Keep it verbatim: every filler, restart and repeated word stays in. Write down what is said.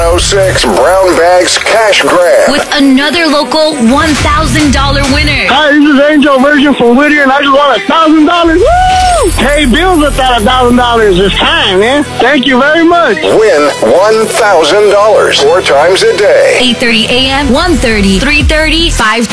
oh six Brown Bags Cash Grab. With another local one thousand dollars winner. Hi, this is Angel Virgin from Whittier, and I just won one thousand dollars. Woo! Pay bills with that one thousand dollars. It's time, man. Thank you very much. Win one thousand dollars four times a day. eight thirty a.m., one thirty, three thirty, five